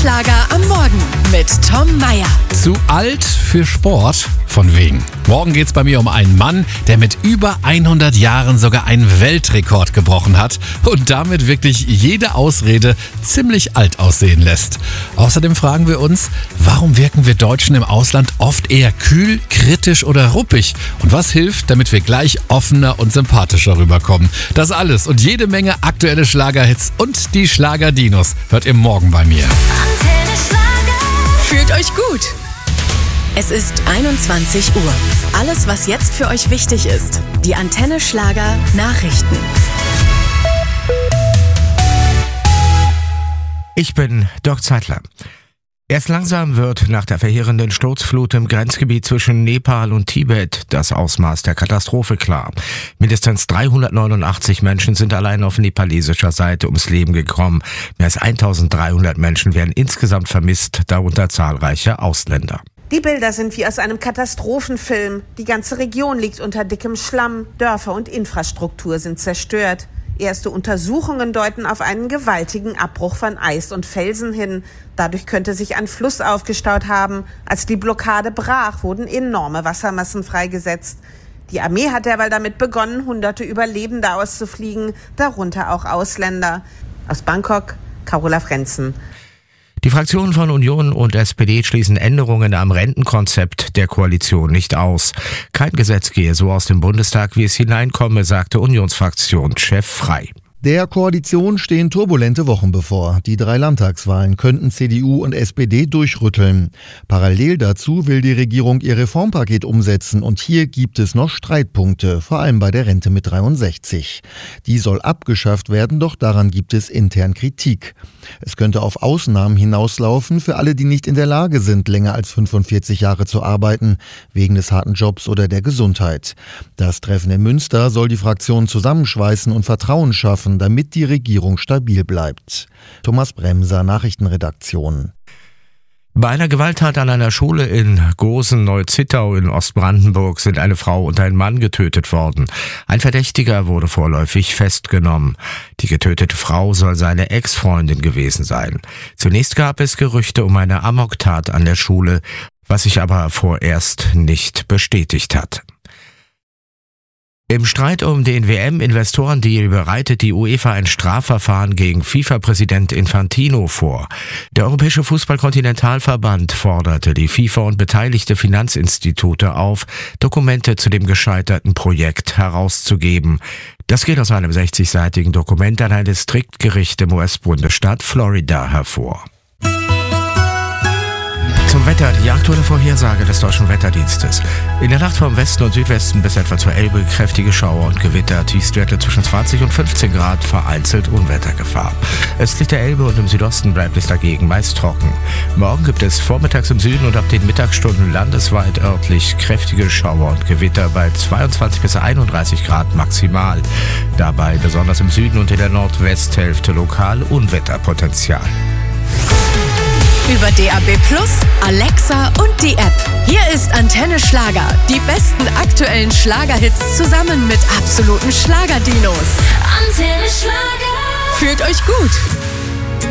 Schlager am Morgen mit Tom Mayer. Zu alt für Sport? Von wegen. Morgen geht's bei mir um einen Mann, der mit über 100 Jahren sogar einen Weltrekord gebrochen hat und damit wirklich jede Ausrede ziemlich alt aussehen lässt. Außerdem fragen wir uns, warum wirken wir Deutschen im Ausland oft eher kühl, kritisch oder ruppig? Und was hilft, damit wir gleich offener und sympathischer rüberkommen? Das alles und jede Menge aktuelle Schlagerhits und die Schlagerdinos hört ihr morgen bei mir. Fühlt euch gut. Es ist 21 Uhr. Alles, was jetzt für euch wichtig ist. Die Antenne Schlager Nachrichten. Ich bin Dirk Zeitler. Erst langsam wird nach der verheerenden Sturzflut im Grenzgebiet zwischen Nepal und Tibet das Ausmaß der Katastrophe klar. Mindestens 389 Menschen sind allein auf nepalesischer Seite ums Leben gekommen. Mehr als 1300 Menschen werden insgesamt vermisst, darunter zahlreiche Ausländer. Die Bilder sind wie aus einem Katastrophenfilm. Die ganze Region liegt unter dickem Schlamm. Dörfer und Infrastruktur sind zerstört. Erste Untersuchungen deuten auf einen gewaltigen Abbruch von Eis und Felsen hin. Dadurch könnte sich ein Fluss aufgestaut haben. Als die Blockade brach, wurden enorme Wassermassen freigesetzt. Die Armee hat derweil damit begonnen, hunderte Überlebende auszufliegen, darunter auch Ausländer. Aus Bangkok, Carola Frenzen. Die Fraktionen von Union und SPD schließen Änderungen am Rentenkonzept der Koalition nicht aus. Kein Gesetz gehe so aus dem Bundestag, wie es hineinkomme, sagte Unionsfraktionschef Frey. Der Koalition stehen turbulente Wochen bevor. Die 3 Landtagswahlen könnten CDU und SPD durchrütteln. Parallel dazu will die Regierung ihr Reformpaket umsetzen und hier gibt es noch Streitpunkte, vor allem bei der Rente mit 63. Die soll abgeschafft werden, doch daran gibt es intern Kritik. Es könnte auf Ausnahmen hinauslaufen für alle, die nicht in der Lage sind, länger als 45 Jahre zu arbeiten, wegen des harten Jobs oder der Gesundheit. Das Treffen in Münster soll die Fraktionen zusammenschweißen und Vertrauen schaffen, damit die Regierung stabil bleibt. Thomas Bremser, Nachrichtenredaktion. Bei einer Gewalttat an einer Schule in Gosen-Neu-Zittau in Ostbrandenburg sind eine Frau und ein Mann getötet worden. Ein Verdächtiger wurde vorläufig festgenommen. Die getötete Frau soll seine Ex-Freundin gewesen sein. Zunächst gab es Gerüchte um eine Amoktat an der Schule, was sich aber vorerst nicht bestätigt hat. Im Streit um den WM-Investorendeal bereitet die UEFA ein Strafverfahren gegen FIFA-Präsident Infantino vor. Der Europäische Fußball-Kontinentalverband forderte die FIFA und beteiligte Finanzinstitute auf, Dokumente zu dem gescheiterten Projekt herauszugeben. Das geht aus einem 60-seitigen Dokument an ein Distriktgericht im US-Bundesstaat Florida hervor. Zum Wetter, die aktuelle Vorhersage des Deutschen Wetterdienstes. In der Nacht vom Westen und Südwesten bis etwa zur Elbe kräftige Schauer und Gewitter, Tiefstwerte zwischen 20 und 15 Grad, vereinzelt Unwettergefahr. Östlich der Elbe und im Südosten bleibt es dagegen meist trocken. Morgen gibt es vormittags im Süden und ab den Mittagsstunden landesweit örtlich kräftige Schauer und Gewitter bei 22 bis 31 Grad maximal. Dabei besonders im Süden und in der Nordwesthälfte lokal Unwetterpotenzial. Über DAB+, Alexa und die App. Hier ist Antenne Schlager. Die besten aktuellen Schlagerhits zusammen mit absoluten Schlagerdinos. Antenne Schlager. Fühlt euch gut.